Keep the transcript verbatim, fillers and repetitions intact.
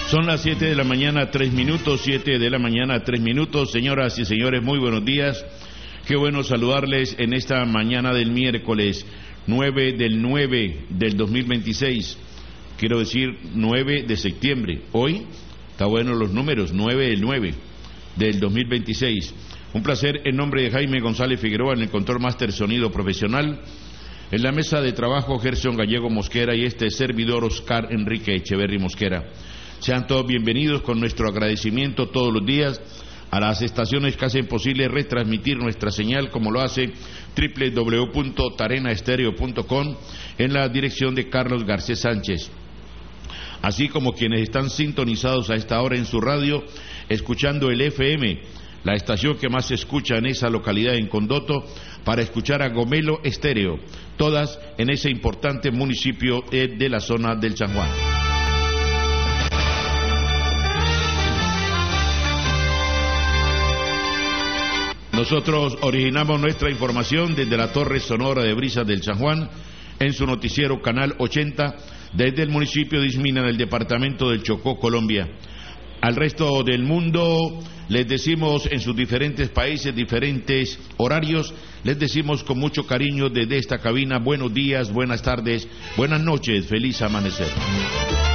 Son las siete de la mañana, tres minutos, siete de la mañana, tres minutos. Señoras y señores, muy buenos días. Qué bueno saludarles en esta mañana del miércoles nueve del nueve del dos mil veintiséis. Quiero decir nueve de septiembre. Hoy, está bueno los números, nueve del nueve del dos mil veintiséis. Un placer en nombre de Jaime González Figueroa en el control máster sonido profesional. En la mesa de trabajo, Gerson Gallego Mosquera y este servidor Oscar Enrique Echeverry Mosquera. Sean todos bienvenidos con nuestro agradecimiento todos los días a las estaciones que hacen posible retransmitir nuestra señal, como lo hace doble u doble u doble u punto tarena estéreo punto com en la dirección de Carlos Garcés Sánchez. Así como quienes están sintonizados a esta hora en su radio, escuchando el F M, la estación que más se escucha en esa localidad en Condoto, para escuchar a Gomelo Estéreo, todas en ese importante municipio de la zona del San Juan. Nosotros originamos nuestra información desde la Torre Sonora de Brisas del San Juan, en su noticiero Canal ochenta, desde el municipio de Ismina, en el departamento del Chocó, Colombia. Al resto del mundo les decimos, en sus diferentes países, diferentes horarios, les decimos con mucho cariño desde esta cabina, buenos días, buenas tardes, buenas noches, feliz amanecer.